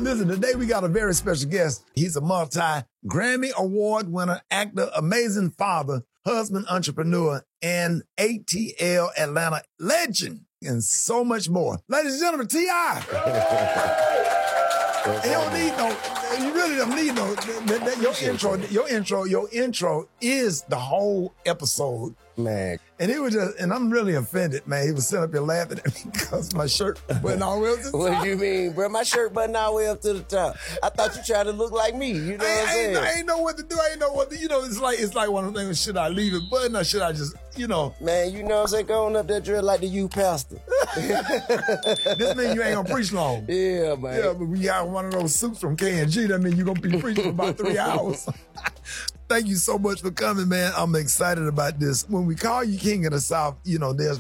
Listen, today we got a very special guest. He's a multi-Grammy Award winner, actor, amazing father, husband, entrepreneur, and ATL Atlanta legend, and so much more. Ladies and gentlemen, T.I. You really don't need no. Your intro is the whole episode, man. And he was just, and I'm really offended, man. He was sitting up here laughing at me because my shirt button all the way up to the top. What do you mean, bro? My shirt button all the way up to the top. I thought you tried to look like me. You know what I'm saying? I ain't know what to do. I ain't know what to, it's like one of those things. Should I leave it button or should I just, Man, you know what I'm saying? Go on up that drill like the youth pastor. This means you ain't gonna preach long. Yeah, man. Yeah, but we got one of those suits from K&G. That means you're gonna be preaching for about 3 hours. Thank you so much for coming, man. I'm excited about this. When we call you King of the South, there's